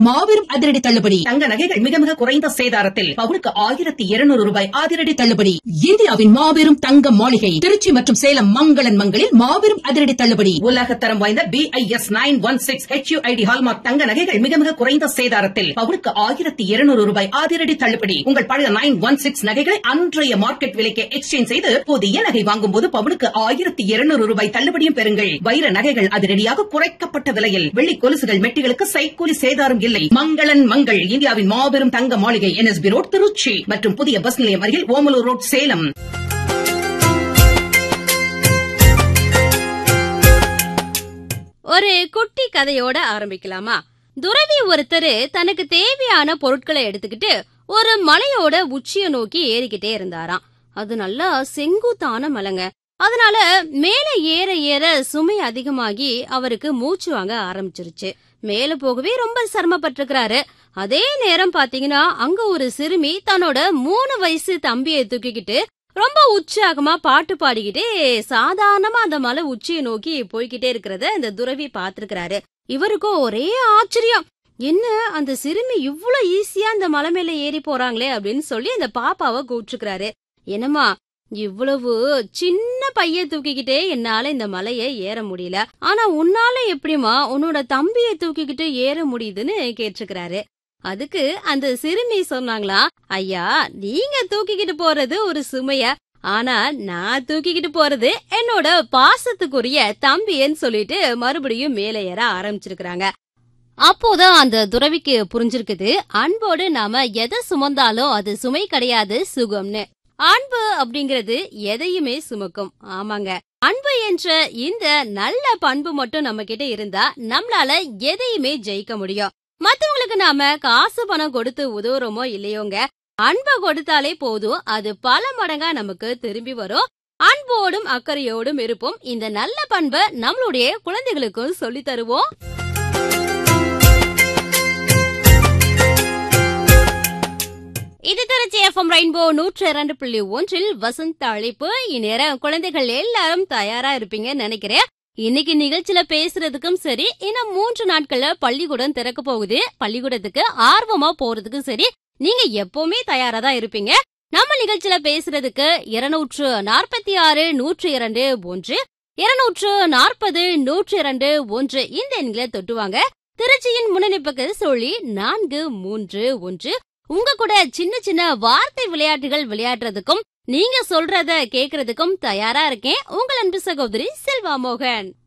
மாபெரும் அதிரடி தள்ளுபடி. தங்க நகைகள் மிக மிக குறைந்த சேதாரத்தில் பவுனுக்கு 1200 ரூபாய் அதிரடி தள்ளுபடி. இந்தியாவின் மாபெரும் தங்க மாளிகை திருச்சி மற்றும் சேலம் மங்களன் மங்களில் மாபெரும் அதிரடி தள்ளுபடி. உலகத்தரம் வாய்ந்த BIS 916 HUID ஹால்மார்க் தங்க நகைகள் மிக மிக குறைந்த சேதாரத்தில் பவுனுக்கு 1200 ரூபாய் அதிரடி தள்ளுபடி. உங்கள் பழைய 916 நகைகளை அன்றைய மார்க்கெட் விலைக்கு எக்ஸ்சேஞ்ச் செய்து புதிய நகை வாங்கும் போது பவுனுக்கு 1200 ரூபாய் தள்ளுபடியும் பெறுங்கள். வைர நகைகள் அதிரடியாக குறைக்கப்பட்ட விலையில். வெள்ளி கொலுசுகள் மெட்டிகளுக்கு சைக்கூலி சேதாரம் இல்லை. மங்களன் மங்கள் இந்தியாவின் மாபெரும் தங்க மாளிகை NSB ரோட் திருச்சி மற்றும் புதிய பஸ் நிலையம் அருகில் ஓமலூர் ரோட் சேலம். ஒரு குட்டி கதையோட ஆரம்பிக்கலாமா? துறவி ஒருத்தர் தனக்கு தேவையான பொருட்களை எடுத்துக்கிட்டு ஒரு மலையோட உச்சிய நோக்கி ஏறிக்கிட்டே இருந்தாராம். அது நல்லா செங்குத்தான மலைங்க. அதனால மேல ஏற ஏற சுமை அதிகமாகி அவருக்கு மூச்சு வாங்க ஆரம்பிச்சிருச்சு. மேல போகவே ரொம்ப சிரமப்பட்டிருக்கிறாரு. அதே நேரம் பாத்தீங்கன்னா அங்க ஒரு சிறுமி தன்னோட 3 வயசு தம்பியை தூக்கிக்கிட்டு ரொம்ப உற்சாகமா பாட்டு பாடிக்கிட்டே சாதாரணமா அந்த மலை உச்சியை நோக்கி போய்கிட்டே இருக்கிறத இந்த துறவி பாத்துருக்கிறாரு. இவருக்கும் ஒரே ஆச்சரியம், என்ன அந்த சிறுமி இவ்வளவு ஈஸியா இந்த மலை மேல ஏறி போறாங்களே அப்படின்னு சொல்லி அந்த பாப்பாவை கூப்பிட்டுருக்கிறாரு. என்னம்மா, இவ்வளவு சின்ன பைய தூக்கிக்கிட்டே என்னால இந்த மலைய ஏற முடியல, ஆனா உன்னால எப்படிமா உன்னோட தம்பியை தூக்கிக்கிட்டு ஏற முடியுதுன்னு கேட்டிருக்கிறாரு. அதுக்கு அந்த சிறுமி சொன்னாங்களா, ஐயா நீங்க தூக்கிக்கிட்டு போறது ஒரு சுமைய, ஆனா நான் தூக்கிக்கிட்டு போறது என்னோட பாசத்துக்குரிய தம்பின்னு சொல்லிட்டு மறுபடியும் மேல ஏற ஆரம்பிச்சிருக்கிறாங்க. அப்போதான் அந்த துறவிக்கு புரிஞ்சிருக்குது, அன்போடு நாம எதை சுமந்தாலும் அது சுமை கிடையாது, சுகம்னு. அன்பு அப்படிங்கிறது எதையுமே சுமக்கும். ஆமாங்க, அன்பு என்ற இந்த நல்ல பண்பு மட்டும் நம்ம கிட்ட இருந்தா நம்மளால எதையுமே ஜெயிக்க முடியும். மத்தவங்களுக்கு நாம காசு பணம் கொடுத்து உதவுறோமோ இல்லையோங்க, அன்பை கொடுத்தாலே போதும், அது பல மடங்கா நமக்கு திரும்பி வரும். அன்போடும் அக்கறையோடும் இருப்போம். இந்த நல்ல பண்பை நம்மளுடைய குழந்தைகளுக்கும் சொல்லி தருவோம். இது திருச்சி FM ரெயின்போ 102.1 வசந்த அழைப்பு. இந்நேரம் குழந்தைகள் எல்லாரும் தயாரா இருப்பீங்க நினைக்கிறேன். இன்னைக்கு நிகழ்ச்சியில பேசுறதுக்கும் சரி, இன்னும் 3 நாட்கள்ல பள்ளிக்கூடம் திறக்க போகுது. பள்ளிக்கூடத்துக்கு ஆர்வமா போறதுக்கும் சரி, நீங்க எப்பவுமே தயாரா தான் இருப்பீங்க. நம்ம நிகழ்ச்சியில பேசுறதுக்கு 246 102 1 240 102 1 இந்த எண்களை தொட்டுவாங்க. திருச்சியின் முன்னணிப்புக்கு சொல்லி 431 உங்க கூட சின்ன சின்ன வார்த்தை விளையாட்டுகள் விளையாடுறதுக்கும் நீங்க சொல்றத கேக்குறதுக்கும் தயாரா இருக்கேன். உங்கள் அன்பு சகோதரி செல்வா மோகன்.